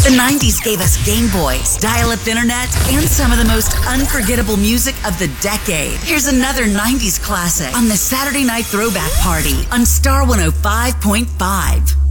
The 90s gave us Game Boys, dial-up internet, and some of the most unforgettable music of the decade. Here's another 90s classic on the Saturday Night Throwback Party on Star 105.5.